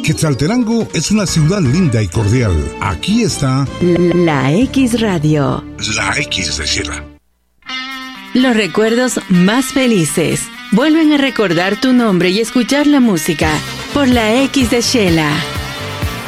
Quetzaltenango es una ciudad linda y cordial. Aquí está La X Radio. La X de Shela. Los recuerdos más felices vuelven a recordar tu nombre y escuchar la música por La X de Shela.